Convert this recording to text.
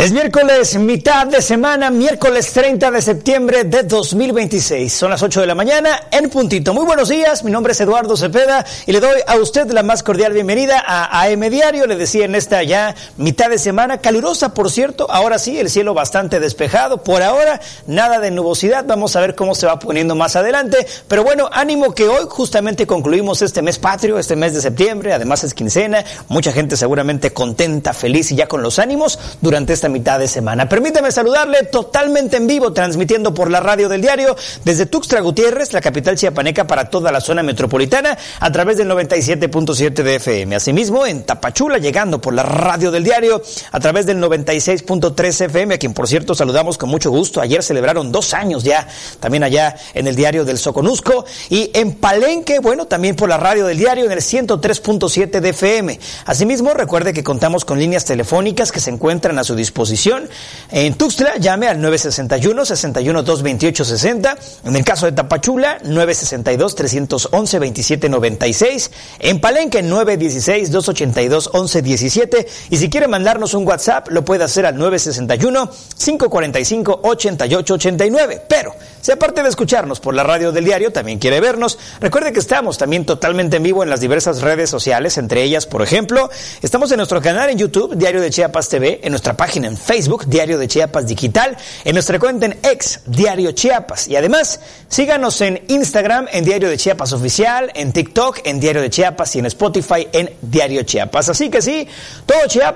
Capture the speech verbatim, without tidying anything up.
Es miércoles, mitad de semana, miércoles treinta de septiembre de dos mil veintiséis. Son las ocho de la mañana en puntito. Muy buenos días, mi nombre es Eduardo Cepeda y le doy a usted la más cordial bienvenida a A M Diario. Le decía en esta ya mitad de semana, calurosa por cierto, ahora sí, el cielo bastante despejado. Por ahora, nada de nubosidad, vamos a ver cómo se va poniendo más adelante. Pero bueno, ánimo que hoy justamente concluimos este mes patrio, este mes de septiembre, además es quincena, mucha gente seguramente contenta, feliz y ya con los ánimos durante esta mitad de semana. Permítame saludarle totalmente en vivo, transmitiendo por la radio del diario desde Tuxtla Gutiérrez, la capital chiapaneca, para toda la zona metropolitana a través del noventa y siete punto siete de F M. Asimismo, en Tapachula, llegando por la radio del diario a través del noventa y seis punto tres F M, a quien por cierto saludamos con mucho gusto. Ayer celebraron dos años ya, también allá en el diario del Soconusco. Y en Palenque, bueno, también por la radio del diario en el ciento tres punto siete de F M. Asimismo, recuerde que contamos con líneas telefónicas que se encuentran a su disposición. En Tuxtla, llame al nueve seis uno, seis uno dos, veintiocho sesenta. En el caso de Tapachula, nueve seis dos, tres once, veintisiete noventa y seis. En Palenque, nueve uno seis, dos ocho dos, once diecisiete. Y si quiere mandarnos un WhatsApp, lo puede hacer al nueve seis uno, cinco cuatro cinco, ocho ocho ocho nueve. Pero, si aparte de escucharnos por la radio del diario, también quiere vernos, recuerde que estamos también totalmente en vivo en las diversas redes sociales, entre ellas, por ejemplo, estamos en nuestro canal en YouTube, Diario de Chiapas T V, en nuestra página en Facebook, Diario de Chiapas Digital, en nuestra cuenta en X, Diario Chiapas. Y además, síganos en Instagram, en Diario de Chiapas Oficial, en TikTok, en Diario de Chiapas y en Spotify, en Diario Chiapas. Así que sí, todo Chiapas